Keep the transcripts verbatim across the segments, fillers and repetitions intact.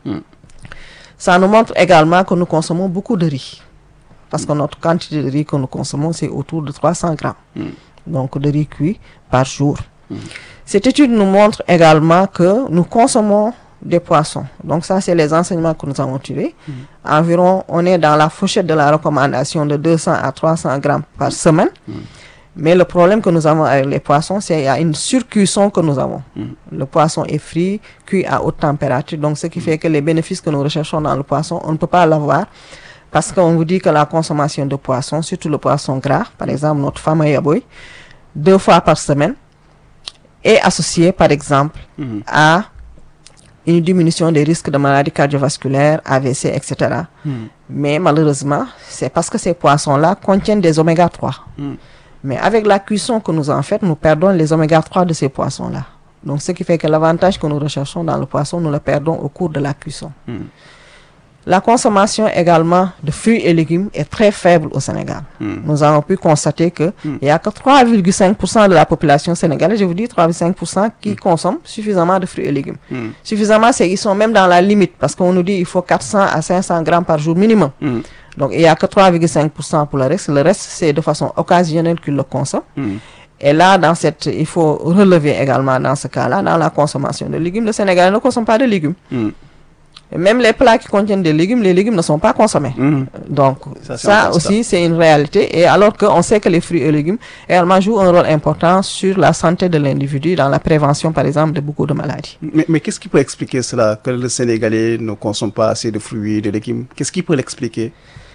Mm. Ça nous montre également que nous consommons beaucoup de riz. Parce que notre quantité de riz que nous consommons, c'est autour de trois cents grammes. Mm. Donc de riz cuit par jour. Mm. Cette étude nous montre également que nous consommons des poissons. Donc ça, c'est les enseignements que nous avons tirés. Mm. Environ, on est dans la fourchette de la recommandation de deux cents à trois cents grammes par semaine. Mm. Mais le problème que nous avons avec les poissons, c'est qu'il y a une surcuisson que nous avons. Mm. Le poisson est frit, cuit à haute température. Donc ce qui fait que les bénéfices que nous recherchons dans le poisson, on ne peut pas l'avoir. Parce qu'on vous dit que la consommation de poisson, surtout le poisson gras, par exemple notre fameux yaboy, deux fois par semaine, est associée par exemple mm. à une diminution des risques de maladies cardiovasculaires, A V C, et cetera. Mm. Mais malheureusement, c'est parce que ces poissons-là contiennent des oméga trois. Mm. Mais avec la cuisson que nous en fait, nous perdons les oméga trois de ces poissons-là. Donc ce qui fait que l'avantage que nous recherchons dans le poisson, nous le perdons au cours de la cuisson. Mm. La consommation également de fruits et légumes est très faible au Sénégal. Mm. Nous avons pu constater qu'il mm. n'y a que trois virgule cinq pour cent de la population sénégalaise, je vous dis trois virgule cinq pour cent qui mm. consomment suffisamment de fruits et légumes. Mm. Suffisamment, c'est ils sont même dans la limite parce qu'on nous dit qu'il faut quatre cents à cinq cents grammes par jour minimum. Mm. Donc il n'y a que trois virgule cinq pour cent pour le reste. Le reste, c'est de façon occasionnelle qu'ils le consomment. Mm. Et là, dans cette, il faut relever également dans ce cas-là, dans la consommation de légumes, le Sénégalais ne consomme pas de légumes. Mm. Même les plats qui contiennent des légumes, les légumes ne sont pas consommés. Mmh. Donc ça, ça aussi, c'est une réalité. Et alors qu'on sait que les fruits et légumes également jouent un rôle important sur la santé de l'individu, dans la prévention, par exemple, de beaucoup de maladies. Mais, mais qu'est-ce qui peut expliquer cela, que le Sénégalais ne consomme pas assez de fruits et de légumes? Qu'est-ce qui peut l'expliquer?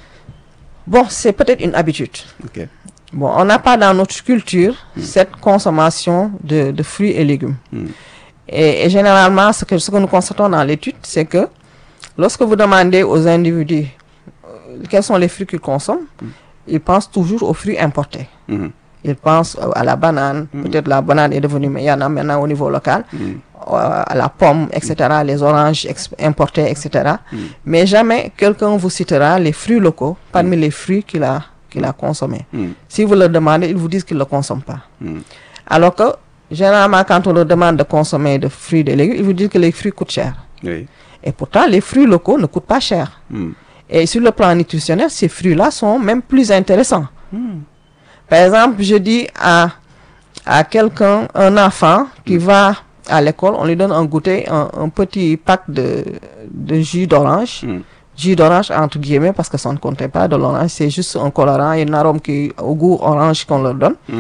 Bon, c'est peut-être une habitude. Okay. Bon, on n'a pas dans notre culture mmh. cette consommation de, de fruits et légumes. Mmh. Et, et généralement, ce que, ce que nous constatons dans l'étude, c'est que lorsque vous demandez aux individus euh, quels sont les fruits qu'ils consomment, mm. ils pensent toujours aux fruits importés. Mm. Ils pensent euh, à la banane, mm. peut-être la banane est devenue, mais il y en a maintenant au niveau local, mm. euh, à la pomme, et cetera, mm. les oranges importés, et cetera. Mm. Mais jamais quelqu'un vous citera les fruits locaux parmi mm. les fruits qu'il a, qu'il a consommés. Mm. Si vous leur demandez, ils vous disent qu'ils ne le consomment pas. Mm. Alors que, généralement, quand on leur demande de consommer des fruits et des légumes, ils vous disent que les fruits coûtent cher. Oui. Et pourtant, les fruits locaux ne coûtent pas cher. Mm. Et sur le plan nutritionnel, ces fruits-là sont même plus intéressants. Mm. Par exemple, je dis à, à quelqu'un, un enfant qui mm. va à l'école, on lui donne un goûter, un, un petit pack de, de jus d'orange. Mm. Jus d'orange entre guillemets, parce que ça ne contient pas de l'orange, c'est juste un colorant et un arôme qui, au goût orange qu'on leur donne. Mm.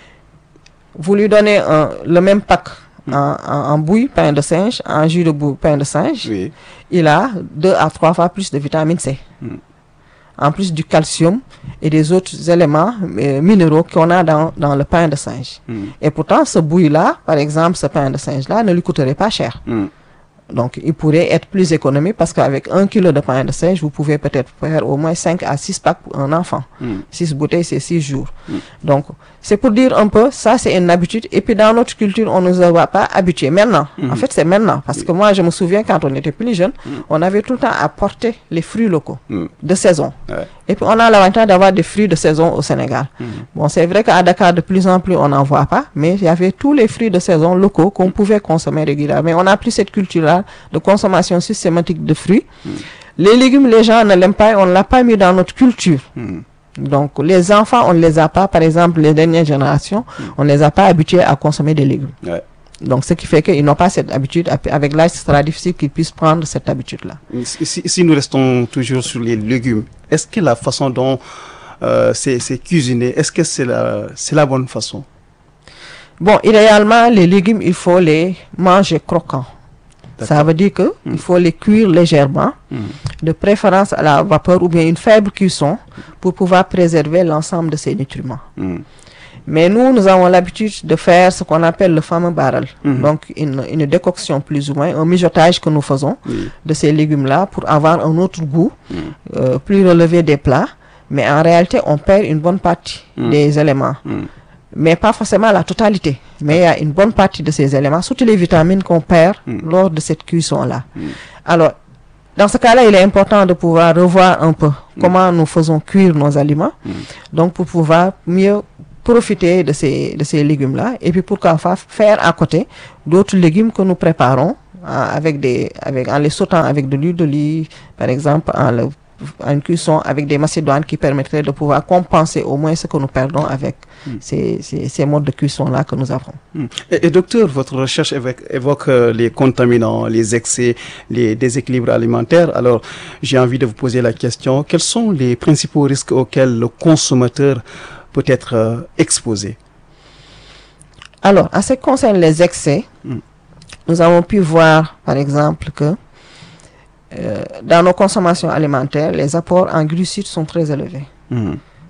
Vous lui donnez un, le même pack En, en, en bouille, pain de singe, en jus de bouille, pain de singe, oui. il a deux à trois fois plus de vitamine C. Mm. En plus du calcium et des autres éléments euh, minéraux qu'on a dans, dans le pain de singe. Mm. Et pourtant, ce bouille-là, par exemple, ce pain de singe-là, ne lui coûterait pas cher. Mm. Donc, il pourrait être plus économique parce qu'avec un kilo de pain de singe, vous pouvez peut-être faire au moins cinq à six packs pour un enfant. Mm. six bouteilles, c'est six jours. Mm. Donc, c'est pour dire un peu, ça c'est une habitude. Et puis dans notre culture, on ne nous a pas habitués. Maintenant, mm. en fait, c'est maintenant. Parce que moi, je me souviens quand on était plus jeune, mm. on avait tout le temps à porter les fruits locaux mm. de saison. Ouais. Et puis, on a l'avantage d'avoir des fruits de saison au Sénégal. Mm. Bon, c'est vrai qu'à Dakar, de plus en plus, on n'en voit pas. Mais il y avait tous les fruits de saison locaux qu'on mm. pouvait consommer régulièrement. Mais on n'a plus cette culture-là de consommation systématique de fruits. Mm. Les légumes, les gens ne l'aiment pas et on ne l'a pas mis dans notre culture. Mm. Donc, les enfants, on ne les a pas, par exemple, les dernières générations, mm. on ne les a pas habitués à consommer des légumes. Ouais. Donc, ce qui fait qu'ils n'ont pas cette habitude. Avec l'âge, ce sera difficile qu'ils puissent prendre cette habitude-là. Si, si nous restons toujours sur les légumes, est-ce que la façon dont euh, c'est, c'est cuisiné, est-ce que c'est la, c'est la bonne façon? Bon, idéalement, les légumes, il faut les manger croquants. Ça veut dire qu'il mm. faut les cuire légèrement, mm. de préférence à la vapeur ou bien une faible cuisson pour pouvoir préserver l'ensemble de ces nutriments. Mm. Mais nous, nous avons l'habitude de faire ce qu'on appelle le fameux barrel. Mm. Donc, une, une décoction plus ou moins, un mijotage que nous faisons mm. de ces légumes-là pour avoir un autre goût, mm. euh, plus relevé des plats. Mais en réalité, on perd une bonne partie mm. des éléments. Mm. Mais pas forcément la totalité. Mais il y a une bonne partie de ces éléments, surtout les vitamines qu'on perd mm. lors de cette cuisson-là. Mm. Alors, dans ce cas-là, il est important de pouvoir revoir un peu mm. comment nous faisons cuire nos aliments. Mm. Donc, pour pouvoir mieux profiter de ces, de ces légumes-là. Et puis, pourquoi pas faire à côté d'autres légumes que nous préparons avec des, avec, en les sautant avec de l'huile d'olive, par exemple, en le en une cuisson avec des macédoines qui permettraient de pouvoir compenser au moins ce que nous perdons avec mm. ces, ces, ces modes de cuisson-là que nous avons. Mm. Et, et docteur, votre recherche évoque, évoque euh, les contaminants, les excès, les déséquilibres alimentaires. Alors, j'ai envie de vous poser la question, quels sont les principaux risques auxquels le consommateur peut être euh, exposé? Alors, en ce qui concerne les excès, mm. nous avons pu voir, par exemple, que Euh, dans nos consommations alimentaires, les apports en glucides sont très élevés. Mmh.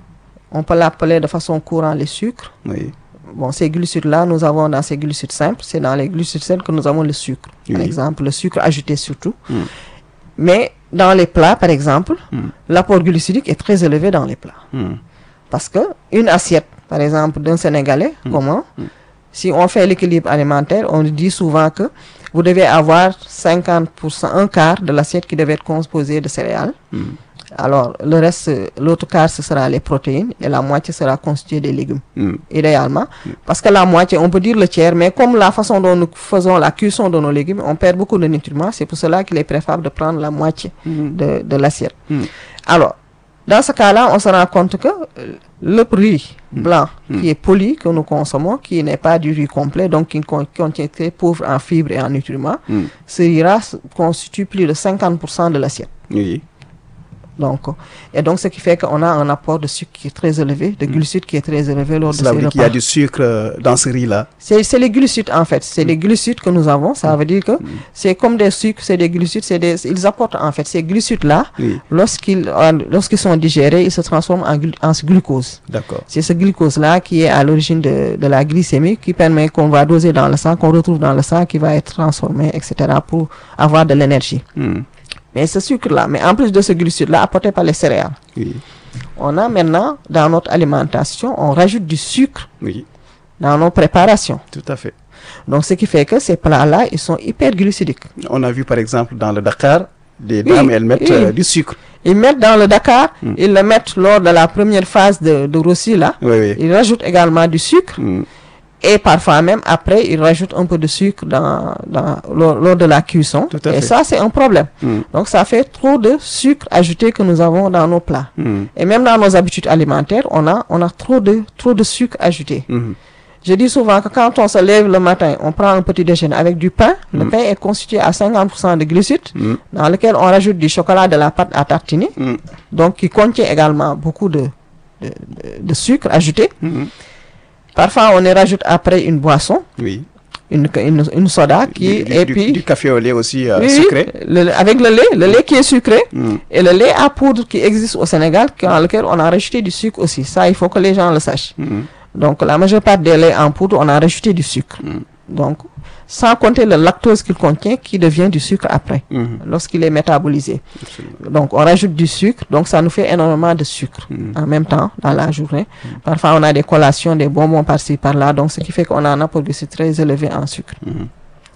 On peut l'appeler de façon courante les sucres. Oui. Bon, ces glucides-là, nous avons dans ces glucides simples, c'est dans les glucides simples que nous avons le sucre. Oui. Par exemple, le sucre ajouté surtout. Mmh. Mais dans les plats, par exemple, mmh. l'apport glucidique est très élevé dans les plats. Mmh. Parce que une assiette, par exemple, d'un Sénégalais, mmh. comment mmh. si on fait l'équilibre alimentaire, on dit souvent que vous devez avoir cinquante pour cent, un quart de l'assiette qui devait être composée de céréales. Mm. Alors, le reste, l'autre quart, ce sera les protéines et la moitié sera constituée des légumes, mm. idéalement. Mm. Parce que la moitié, on peut dire le tiers, mais comme la façon dont nous faisons la cuisson de nos légumes, on perd beaucoup de nutriments. C'est pour cela qu'il est préférable de prendre la moitié mm. de, de l'assiette. Mm. Alors, dans ce cas-là, on se rend compte que le riz blanc mmh. qui est poli, que nous consommons, qui n'est pas du riz complet, donc qui contient très pauvre en fibres et en nutriments, mmh. ce riz-là constitue plus de cinquante pour cent de l'assiette. Oui. Donc, et donc, ce qui fait qu'on a un apport de sucre qui est très élevé, de glucides qui est très élevé lors de ces repas. Cela veut dire qu'il y a du sucre dans ce riz-là. C'est les glucides, en fait. C'est mmh. les glucides que nous avons. Ça mmh. veut dire que mmh. c'est comme des sucres, c'est des glucides. Des, ils apportent, en fait, ces glucides-là, oui. lorsqu'ils lorsqu'ils sont digérés, ils se transforment en, en glucose. D'accord. C'est ce glucose-là qui est à l'origine de, de la glycémie, qui permet qu'on va doser dans le sang, qu'on retrouve dans le sang, qui va être transformé, et cetera, pour avoir de l'énergie. Mmh. Mais ce sucre-là, mais en plus de ce glucide-là apporté par les céréales, oui. on a maintenant, dans notre alimentation, on rajoute du sucre oui. dans nos préparations. Tout à fait. Donc, ce qui fait que ces plats-là, ils sont hyper glucidiques. On a vu, par exemple, dans le Dakar, des dames, oui, elles mettent oui. euh, du sucre. Ils mettent dans le Dakar, mm. ils le mettent lors de la première phase de, de rôti, là. Oui, oui. Ils rajoutent également du sucre. Mm. Et parfois même, après, ils rajoutent un peu de sucre dans, dans, lors, lors de la cuisson. Tout à fait. Et ça, c'est un problème. Mm. Donc, ça fait trop de sucre ajouté que nous avons dans nos plats. Mm. Et même dans nos habitudes alimentaires, on a, on a trop de, trop de sucre ajouté. Mm. Je dis souvent que quand on se lève le matin, on prend un petit déjeuner avec du pain. Mm. Le pain est constitué à cinquante pour cent de glucides, mm. dans lequel on rajoute du chocolat, de la pâte à tartiner, mm. donc qui contient également beaucoup de, de, de, de sucre ajouté. Mm. Parfois, on y rajoute après une boisson, oui. une, une, une soda qui du, et du, puis du café au lait aussi euh, oui, sucré. Le, avec le lait, le lait qui est sucré mm. et le lait à poudre qui existe au Sénégal, dans lequel on a rajouté du sucre aussi. Ça, il faut que les gens le sachent. Mm. Donc, la majeure part des laits en poudre, on a rajouté du sucre. Mm. Donc, sans compter le lactose qu'il contient, qui devient du sucre après, mm. lorsqu'il est métabolisé. Absolument. Donc, on rajoute du sucre, donc ça nous fait énormément de sucre mm. en même temps dans la journée. Mm. Parfois, on a des collations, des bonbons par-ci, par-là, donc ce qui fait qu'on a un apport glucidique très élevé en sucre. Mm.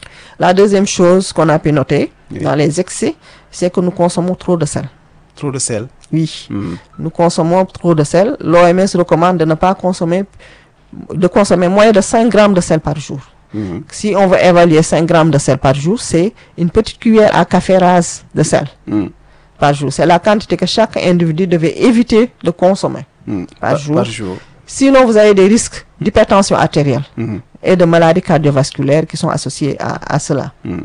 La deuxième chose qu'on a pu noter oui. dans les excès, c'est que nous consommons trop de sel. Trop de sel? Oui. Mm. Nous consommons trop de sel. L'O M S recommande de ne pas consommer, de consommer moins de cinq grammes de sel par jour. Mmh. Si on veut évaluer cinq grammes de sel par jour, c'est une petite cuillère à café rase de sel mmh. par jour. C'est la quantité que chaque individu devait éviter de consommer mmh. par, par, jour. par jour. Sinon, vous avez des risques d'hypertension artérielle mmh. et de maladies cardiovasculaires qui sont associés à, à cela. Mmh.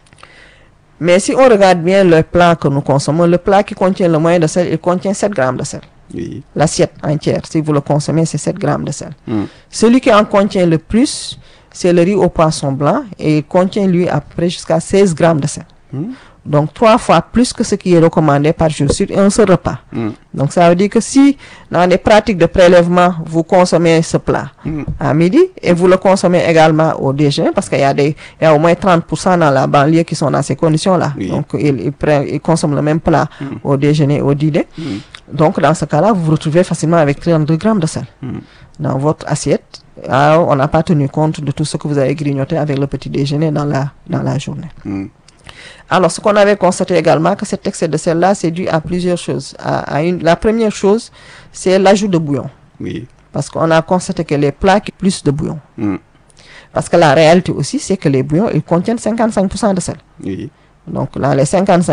Mais si on regarde bien le plat que nous consommons, le plat qui contient le moins de sel, il contient sept grammes de sel. Oui. L'assiette entière, si vous le consommez, c'est sept grammes de sel. Mmh. Celui qui en contient le plus, c'est le riz au poisson blanc et il contient lui à peu près jusqu'à seize grammes de sel. Mm. Donc trois fois plus que ce qui est recommandé par jour sur un seul repas. Mm. Donc ça veut dire que si dans les pratiques de prélèvement, vous consommez ce plat mm. à midi et vous le consommez également au déjeuner, parce qu'il y a, des, il y a au moins trente pour cent dans la banlieue qui sont dans ces conditions-là. Oui. Donc ils, ils, prennent, ils consomment le même plat mm. au déjeuner, au dîner. Mm. Donc dans ce cas-là, vous vous retrouvez facilement avec trente-deux grammes de sel mm. dans votre assiette. Alors, on n'a pas tenu compte de tout ce que vous avez grignoté avec le petit déjeuner dans la, dans la journée. Mm. Alors, ce qu'on avait constaté également, que cet excès de sel-là, c'est dû à plusieurs choses. À, à une, la première chose, c'est l'ajout de bouillon. Oui. Parce qu'on a constaté que les plats qui ont plus de bouillon. Mm. Parce que la réalité aussi, c'est que les bouillons, ils contiennent cinquante-cinq pour cent de sel. Oui. Donc, dans les cinquante-cinq